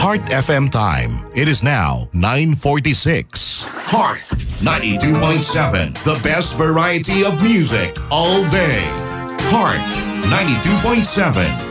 Heart FM time. It is now 9:46. Heart 92.7. The best variety of music all day. Heart 92.7.